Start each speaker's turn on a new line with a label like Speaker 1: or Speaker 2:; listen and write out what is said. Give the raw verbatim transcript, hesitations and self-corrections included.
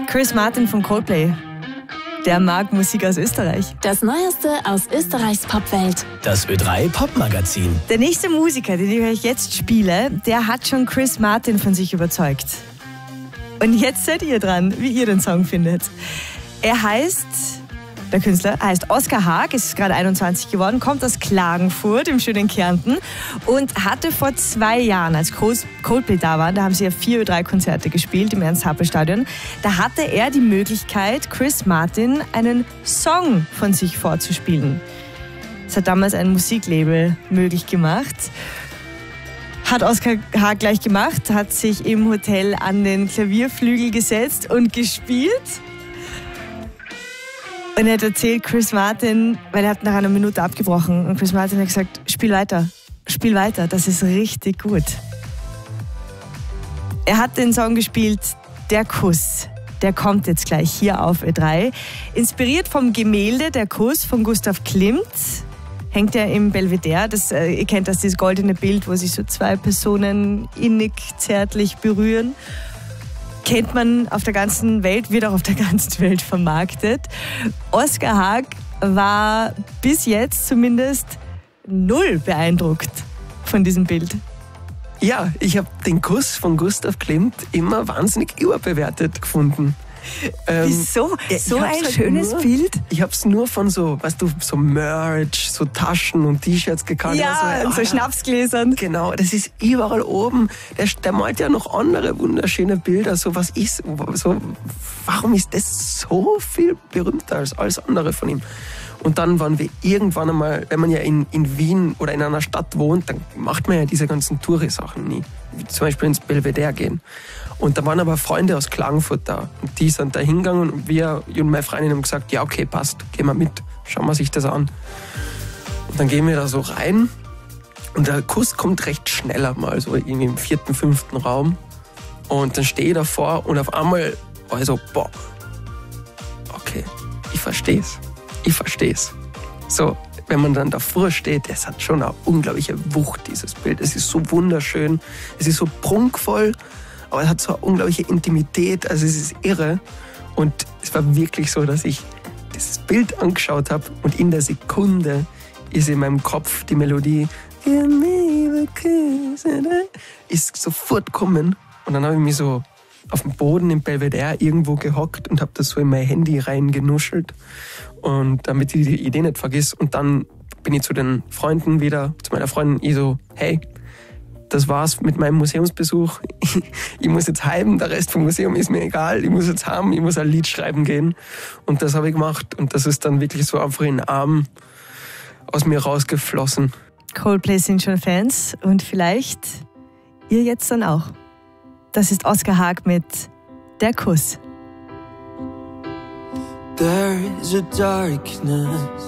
Speaker 1: Chris Martin von Coldplay. Der mag Musik aus Österreich.
Speaker 2: Das Neueste aus Österreichs Popwelt.
Speaker 3: Das Ö drei Popmagazin.
Speaker 1: Der nächste Musiker, den ich euch jetzt spiele, der hat schon Chris Martin von sich überzeugt. Und jetzt seid ihr dran, wie ihr den Song findet. Er heißt, der Künstler heißt Oskar Haag, ist gerade einundzwanzig geworden, kommt aus Klagenfurt im schönen Kärnten und hatte vor zwei Jahren, als Coldplay da war, da haben sie ja vier Ö drei Konzerte gespielt im Ernst-Happel-Stadion, da hatte er die Möglichkeit, Chris Martin einen Song von sich vorzuspielen. Das hat damals ein Musiklabel möglich gemacht. Hat Oskar Haag gleich gemacht, hat sich im Hotel an den Klavierflügel gesetzt und gespielt. Und er hat erzählt, Chris Martin, weil er hat nach einer Minute abgebrochen und Chris Martin hat gesagt, spiel weiter, spiel weiter, das ist richtig gut. Er hat den Song gespielt, Der Kuss. Der kommt jetzt gleich hier auf Ö drei. Inspiriert vom Gemälde Der Kuss von Gustav Klimt. Hängt ja im Belvedere. Das, äh, ihr kennt das, dieses goldene Bild, wo sich so zwei Personen innig, zärtlich berühren. Kennt man auf der ganzen Welt, wird auch auf der ganzen Welt vermarktet. Oskar Haag war bis jetzt zumindest null beeindruckt von diesem Bild.
Speaker 4: Ja, ich habe den Kuss von Gustav Klimt immer wahnsinnig überbewertet gefunden.
Speaker 1: Ähm, Wieso? So ein halt schönes
Speaker 4: nur,
Speaker 1: Bild.
Speaker 4: Ich habe es nur von so, weißt du, so Merch, so Taschen und T-Shirts gekannt.
Speaker 1: Ja,
Speaker 4: also,
Speaker 1: und so
Speaker 4: ah,
Speaker 1: Schnapsgläsern.
Speaker 4: Genau, das ist überall oben. Der, der malt ja noch andere wunderschöne Bilder. So was ist, so, warum ist das so viel berühmter als alles andere von ihm? Und dann waren wir irgendwann einmal, wenn man ja in, in Wien oder in einer Stadt wohnt, dann macht man ja diese ganzen Touri-Sachen nie. Wie zum Beispiel ins Belvedere gehen. Und da waren aber Freunde aus Klagenfurt da. Und die sind da hingegangen und wir, ich und meine Freundin, haben gesagt, ja okay, passt, gehen wir mit, schauen wir sich das an. Und dann gehen wir da so rein und der Kuss kommt recht schneller mal, so irgendwie im vierten, fünften Raum. Und dann stehe ich davor und auf einmal war ich so, boah, okay, ich versteh's, ich versteh's. So, wenn man dann davor steht, es hat schon eine unglaubliche Wucht, dieses Bild. Es ist so wunderschön, es ist so prunkvoll, aber es hat so eine unglaubliche Intimität, also es ist irre. Und es war wirklich so, dass ich dieses Bild angeschaut habe und in der Sekunde ist in meinem Kopf die Melodie ist sofort gekommen. Und dann habe ich mich so auf dem Boden im Belvedere irgendwo gehockt und habe das so in mein Handy reingenuschelt. Und damit ich die Idee nicht vergiss. Und dann bin ich zu den Freunden wieder, zu meiner Freundin, ich so, hey, das war's mit meinem Museumsbesuch. Ich muss jetzt heim, der Rest vom Museum ist mir egal. Ich muss jetzt heim, ich muss ein Lied schreiben gehen. Und das habe ich gemacht. Und das ist dann wirklich so einfach in den Arm aus mir rausgeflossen.
Speaker 1: Coldplay sind schon Fans und vielleicht ihr jetzt dann auch. Das ist Oskar Haag mit Der Kuss.
Speaker 5: There is a darkness